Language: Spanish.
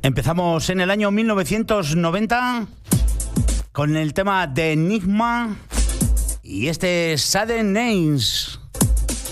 Empezamos en el año 1990 con el tema de Enigma y este Sudden Names.